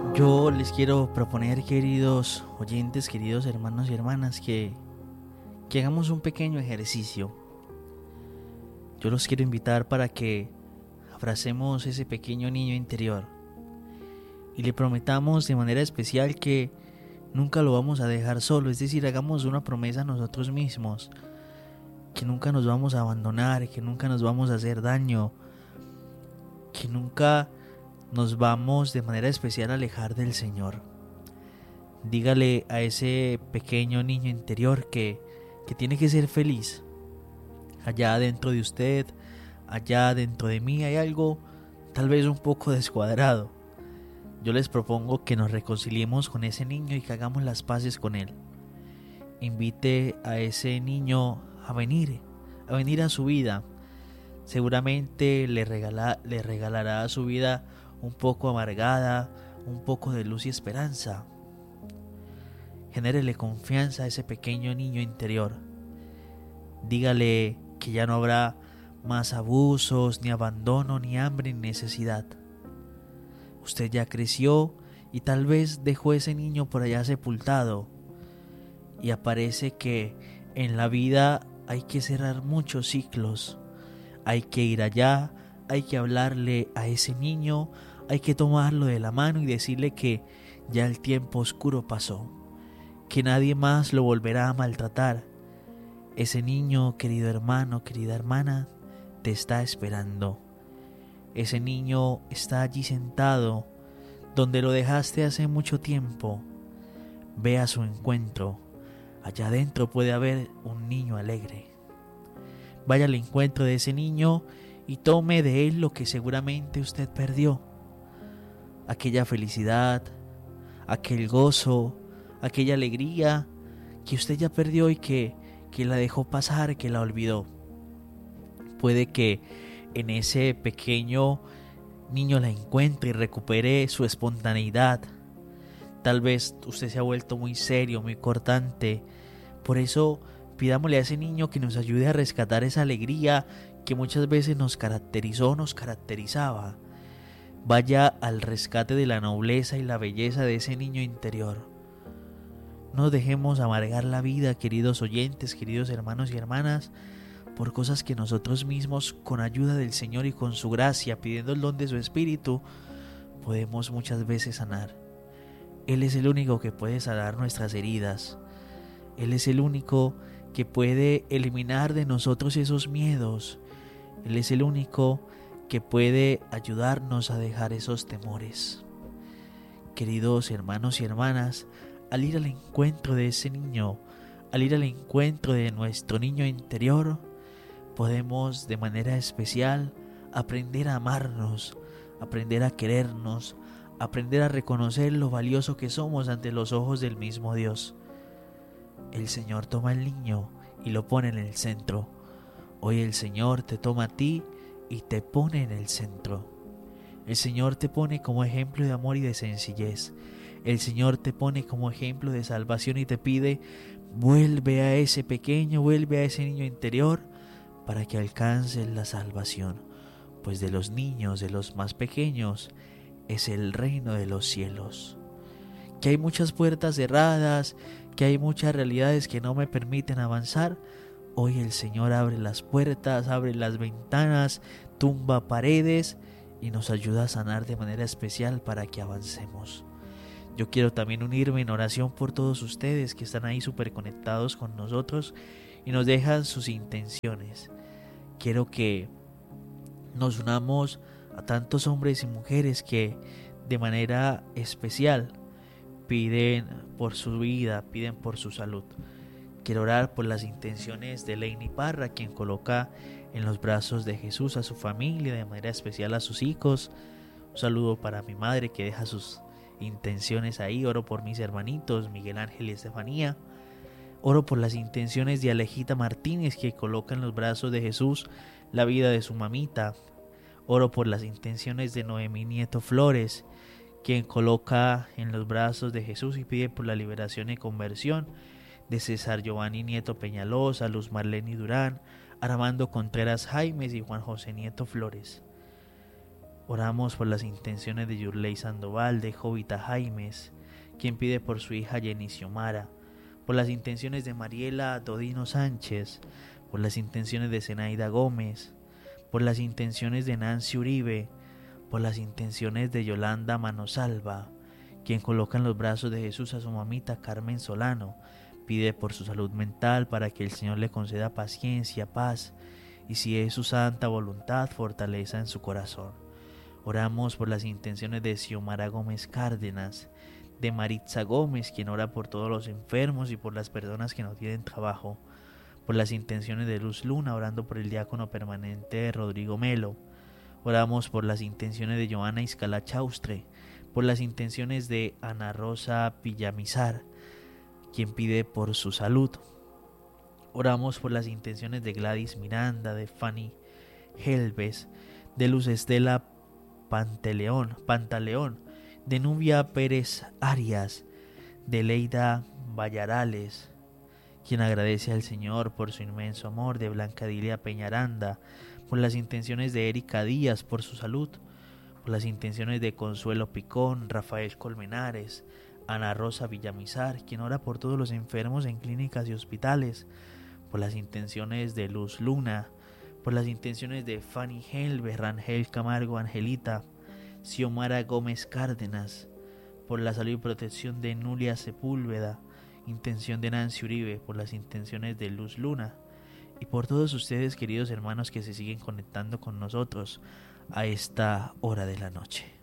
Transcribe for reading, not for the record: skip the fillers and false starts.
Yo les quiero proponer, queridos oyentes, queridos hermanos y hermanas, que hagamos un pequeño ejercicio. Yo los quiero invitar para que abracemos ese pequeño niño interior y le prometamos de manera especial que nunca lo vamos a dejar solo. Es decir, hagamos una promesa a nosotros mismos, que nunca nos vamos a abandonar, que nunca nos vamos a hacer daño, que nunca nos vamos de manera especial a alejar del Señor. Dígale a ese pequeño niño interior que tiene que ser feliz. Allá dentro de usted, allá dentro de mí hay algo tal vez un poco descuadrado. Yo les propongo que nos reconciliemos con ese niño y que hagamos las paces con él. Invite a ese niño a venir a su vida. Seguramente le regalará a su vida un poco amargada, un poco de luz y esperanza. Genérele confianza a ese pequeño niño interior. Dígale que ya no habrá más abusos, ni abandono, ni hambre, ni necesidad. Usted ya creció y tal vez dejó ese niño por allá sepultado. Y aparece que en la vida hay que cerrar muchos ciclos. Hay que ir allá, hay que hablarle a ese niño, hay que tomarlo de la mano y decirle que ya el tiempo oscuro pasó, que nadie más lo volverá a maltratar. Ese niño, querido hermano, querida hermana, te está esperando. Ese niño está allí sentado, donde lo dejaste hace mucho tiempo. Ve a su encuentro. Allá adentro puede haber un niño alegre. Vaya al encuentro de ese niño y tome de él lo que seguramente usted perdió. Aquella felicidad, aquel gozo, aquella alegría que usted ya perdió y que la dejó pasar, que la olvidó. Puede que en ese pequeño niño la encuentre y recupere su espontaneidad. Tal vez usted se ha vuelto muy serio, muy cortante. Por eso pidámosle a ese niño que nos ayude a rescatar esa alegría que muchas veces nos caracterizó, nos caracterizaba. Vaya al rescate de la nobleza y la belleza de ese niño interior. No dejemos amargar la vida, queridos oyentes, queridos hermanos y hermanas, por cosas que nosotros mismos, con ayuda del Señor y con su gracia, pidiendo el don de su Espíritu, podemos muchas veces sanar. Él es el único que puede sanar nuestras heridas. Él es el único que puede eliminar de nosotros esos miedos. Él es el único que puede ayudarnos a dejar esos temores. Queridos hermanos y hermanas, al ir al encuentro de ese niño, al ir al encuentro de nuestro niño interior, podemos de manera especial aprender a amarnos, aprender a querernos, aprender a reconocer lo valioso que somos ante los ojos del mismo Dios. El Señor toma al niño y lo pone en el centro. Hoy el Señor te toma a ti y te pone en el centro. El Señor te pone como ejemplo de amor y de sencillez. El Señor te pone como ejemplo de salvación y te pide, vuelve a ese pequeño, vuelve a ese niño interior para que alcances la salvación. Pues de los niños, de los más pequeños, es el reino de los cielos. Que hay muchas puertas cerradas, que hay muchas realidades que no me permiten avanzar. Hoy el Señor abre las puertas, abre las ventanas, tumba paredes y nos ayuda a sanar de manera especial para que avancemos. Yo quiero también unirme en oración por todos ustedes que están ahí súper conectados con nosotros y nos dejan sus intenciones. Quiero que nos unamos a tantos hombres y mujeres que de manera especial piden por su vida, piden por su salud. Quiero orar por las intenciones de Leini Parra, quien coloca en los brazos de Jesús a su familia, de manera especial a sus hijos. Un saludo para mi madre que deja sus intenciones ahí. Oro por mis hermanitos Miguel Ángel y Estefanía. Oro por las intenciones de Alejita Martínez, que coloca en los brazos de Jesús la vida de su mamita. Oro por las intenciones de Noemí Nieto Flores, quien coloca en los brazos de Jesús y pide por la liberación y conversión de César Giovanni Nieto Peñalosa, Luz Marlene Durán, Armando Contreras Jaimes y Juan José Nieto Flores. Oramos por las intenciones de Yurley Sandoval, de Jovita Jaimes, quien pide por su hija Jenny Xiomara, por las intenciones de Mariela Dodino Sánchez, por las intenciones de Zenaida Gómez, por las intenciones de Nancy Uribe, por las intenciones de Yolanda Manosalva, quien coloca en los brazos de Jesús a su mamita Carmen Solano, pide por su salud mental para que el Señor le conceda paciencia, paz y, si es su santa voluntad, fortaleza en su corazón. Oramos por las intenciones de Xiomara Gómez Cárdenas, de Maritza Gómez, quien ora por todos los enfermos y por las personas que no tienen trabajo, por las intenciones de Luz Luna, orando por el diácono permanente Rodrigo Melo. Oramos por las intenciones de Joana Iscala Chaustre, por las intenciones de Ana Rosa Villamizar, quien pide por su salud. Oramos por las intenciones de Gladys Miranda, de Fanny Helves, de Luz Estela Pantaleón, de Nubia Pérez Arias, de Leida Vallarales, quien agradece al Señor por su inmenso amor, de Blanca Dilia Peñaranda, por las intenciones de Erika Díaz por su salud, por las intenciones de Consuelo Picón, Rafael Colmenares, Ana Rosa Villamizar, quien ora por todos los enfermos en clínicas y hospitales, por las intenciones de Luz Luna, por las intenciones de Fanny Helves, Rangel Camargo Angelita, Xiomara Gómez Cárdenas, por la salud y protección de Nulia Sepúlveda, intención de Nancy Uribe, por las intenciones de Luz Luna, y por todos ustedes, queridos hermanos, que se siguen conectando con nosotros a esta hora de la noche.